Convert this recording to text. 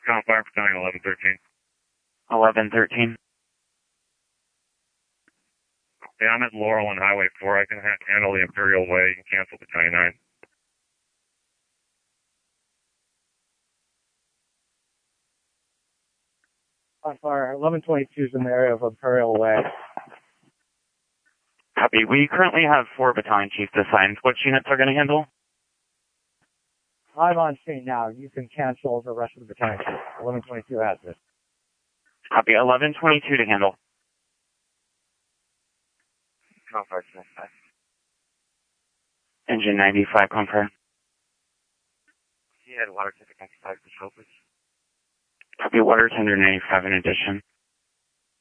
Fire Battalion 1113. 1113. Yeah, I'm at Laurel and Highway 4. I can handle the Imperial Way. You can cancel Battalion 9. Fire 1122 is in the area of Imperial Way. Copy. We currently have 4 battalion chiefs assigned. Which units are going to handle? I'm on scene now. You can cancel the rest of the battalion chief. 1122 has this. Copy. 1122 to handle. Fire 95. Engine 95, confirm. He had water ticket 95 patrol, please. Copy. Water tender 95 in addition.